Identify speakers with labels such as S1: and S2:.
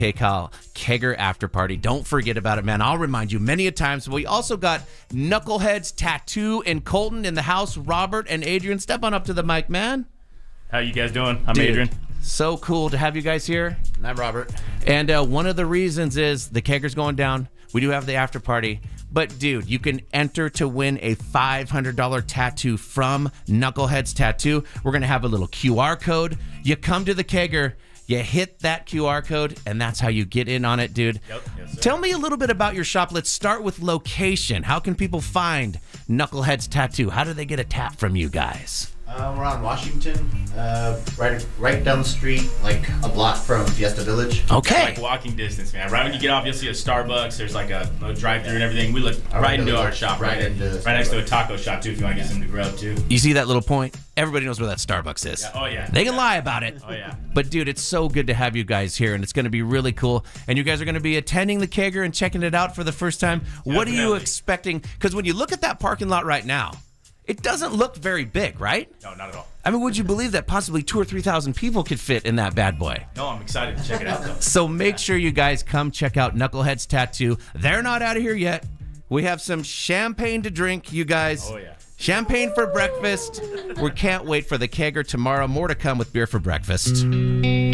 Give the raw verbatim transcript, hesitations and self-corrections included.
S1: Kyle Kegger After Party. Don't forget about it, man. I'll remind you many a times. We also got Knuckleheads Tattoo and Colton in the house. Robert and Adrian, step on up to the mic, man.
S2: How you guys doing? I'm
S1: Dude,
S2: Adrian.
S1: So cool to have you guys here.
S3: And I'm Robert.
S1: And uh, one of the reasons is the Kegger's going down. We do have the after party. But, dude, you can enter to win a five hundred dollars tattoo from Knuckleheads Tattoo. We're going to have a little Q R code. You come to the Kegger, you hit that Q R code, and that's how you get in on it, dude.
S2: Yep. Yes, sir.
S1: Tell me a little bit about your shop. Let's start with location. How can people find Knuckleheads Tattoo? How do they get a tap from you guys?
S3: Uh, we're on Washington, uh, right right down the street, like a block from Fiesta Village.
S1: Okay.
S2: Like walking distance, man. Right when you get off, you'll see a Starbucks. There's like a, a drive-through and everything. We look
S3: Our
S2: right into
S3: window
S2: our
S3: looks
S2: shop,
S3: right
S2: right,
S3: into
S2: right next to a
S3: Starbucks.
S2: taco shop too. If you want to get something to grub too.
S1: You see that little point? Everybody knows where that Starbucks is.
S2: Yeah, oh yeah.
S1: They can lie about it.
S2: Oh yeah.
S1: But, dude, it's so good to have you guys here, and it's going to be really cool. And you guys are going to be attending the Kegger and checking it out for the first time. What are you
S2: Definitely.
S1: expecting? Because when you look at that parking lot right now, it doesn't look very big, right?
S2: No, not at all.
S1: I mean, would you believe that possibly two or three thousand people could fit in that bad boy?
S2: No, I'm excited to check it out though.
S1: So make sure you guys come check out Knuckleheads Tattoo. They're not out of here yet. We have some champagne to drink, you guys.
S2: Oh yeah.
S1: Champagne for breakfast. We can't wait for the Kegger tomorrow. More to come with Beer for Breakfast.